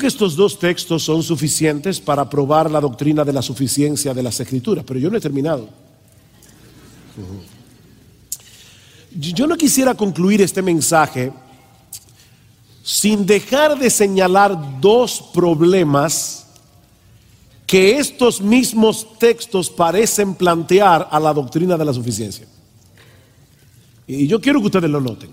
que estos dos textos son suficientes para probar la doctrina de la suficiencia de las Escrituras, pero yo no he terminado. Yo no quisiera concluir este mensaje sin dejar de señalar dos problemas que estos mismos textos parecen plantear a la doctrina de la suficiencia. Y yo quiero que ustedes lo noten.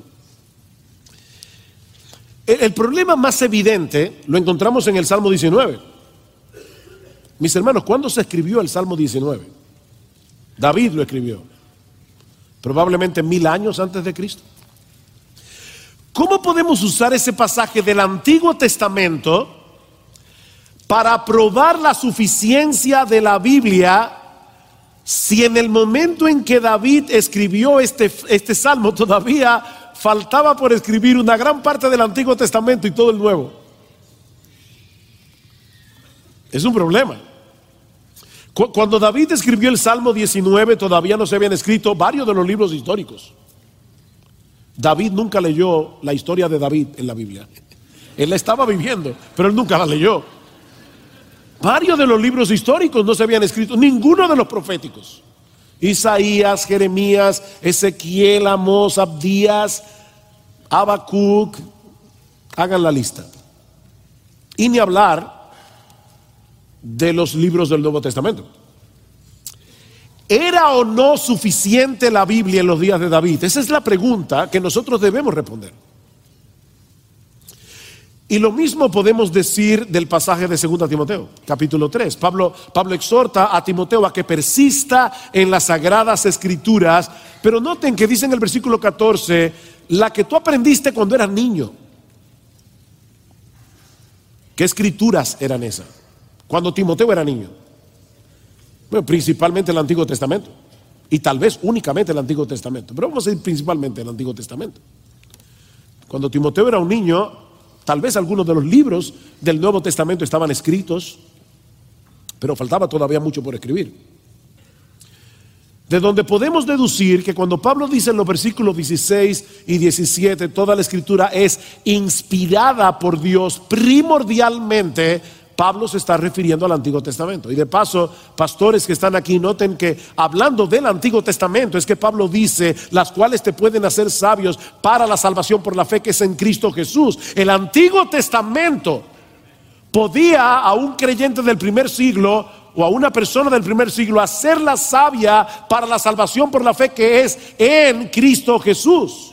El problema más evidente lo encontramos en el Salmo 19. Mis hermanos, ¿cuándo se escribió el Salmo 19? David lo escribió, probablemente 1000 años antes de Cristo. ¿Cómo podemos usar ese pasaje del Antiguo Testamento para probar la suficiencia de la Biblia si en el momento en que David escribió este salmo todavía faltaba por escribir una gran parte del Antiguo Testamento y todo el Nuevo? Es un problema. Cuando David escribió el Salmo 19 todavía no se habían escrito varios de los libros históricos. David nunca leyó la historia de David en la Biblia. Él la estaba viviendo, pero él nunca la leyó. Varios de los libros históricos no se habían escrito, ninguno de los proféticos. Isaías, Jeremías, Ezequiel, Amós, Abdías, Habacuc, hagan la lista. Y ni hablar de los libros del Nuevo Testamento. ¿Era o no suficiente la Biblia en los días de David? Esa es la pregunta que nosotros debemos responder. Y lo mismo podemos decir del pasaje de 2 Timoteo, capítulo 3. Pablo exhorta a Timoteo a que persista en las sagradas escrituras, pero noten que dice en el versículo 14, la que tú aprendiste cuando eras niño. ¿Qué escrituras eran esas? Cuando Timoteo era niño. Bueno, principalmente el Antiguo Testamento. Y tal vez únicamente el Antiguo Testamento. Pero vamos a ir principalmente al Antiguo Testamento. Cuando Timoteo era un niño, tal vez algunos de los libros del Nuevo Testamento estaban escritos, pero faltaba todavía mucho por escribir. De donde podemos deducir que cuando Pablo dice en los versículos 16 y 17, toda la escritura es inspirada por Dios, primordialmente Pablo se está refiriendo al Antiguo Testamento. Y de paso, pastores que están aquí, noten que hablando del Antiguo Testamento es que Pablo dice, las cuales te pueden hacer sabios para la salvación por la fe que es en Cristo Jesús. El Antiguo Testamento podía a un creyente del primer siglo o a una persona del primer siglo hacerla sabia para la salvación por la fe que es en Cristo Jesús.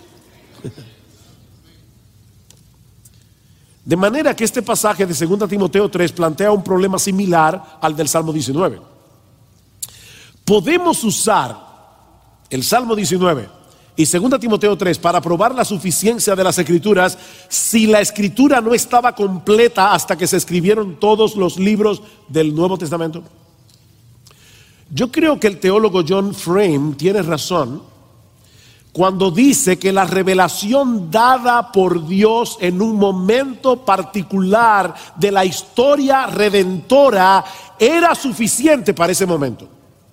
De manera que este pasaje de 2 Timoteo 3 plantea un problema similar al del Salmo 19. Podemos usar el Salmo 19 y 2 Timoteo 3 para probar la suficiencia de las Escrituras si la Escritura no estaba completa hasta que se escribieron todos los libros del Nuevo Testamento. Yo creo que el teólogo John Frame tiene razón cuando dice que la revelación dada por Dios en un momento particular de la historia redentora era suficiente para ese momento.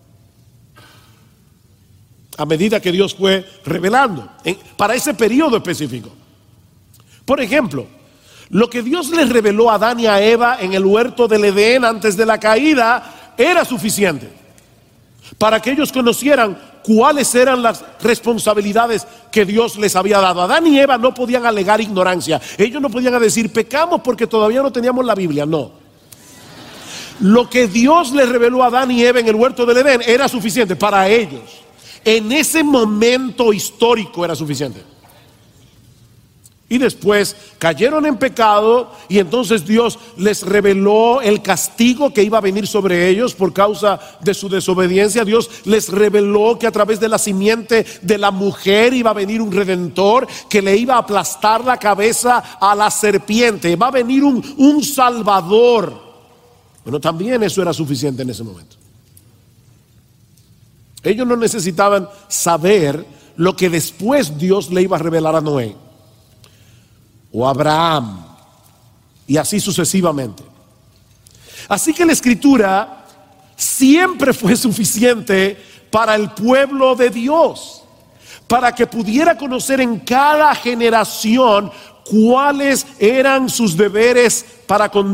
A medida que Dios fue revelando para ese periodo específico. Por ejemplo, lo que Dios les reveló a Adán y a Eva en el huerto del Edén antes de la caída era suficiente para que ellos conocieran cuáles eran las responsabilidades que Dios les había dado. Adán y Eva no podían alegar ignorancia. Ellos no podían decir pecamos porque todavía no teníamos la Biblia. No. Lo que Dios les reveló a Adán y Eva en el huerto del Edén era suficiente para ellos. En ese momento histórico era suficiente. Y después cayeron en pecado y entonces Dios les reveló el castigo que iba a venir sobre ellos por causa de su desobediencia. Dios les reveló que a través de la simiente de la mujer iba a venir un redentor que le iba a aplastar la cabeza a la serpiente. Va a venir un salvador. Bueno, también eso era suficiente en ese momento. Ellos no necesitaban saber lo que después Dios le iba a revelar a Noé o Abraham, y así sucesivamente. Así que la Escritura siempre fue suficiente para el pueblo de Dios, para que pudiera conocer en cada generación cuáles eran sus deberes para con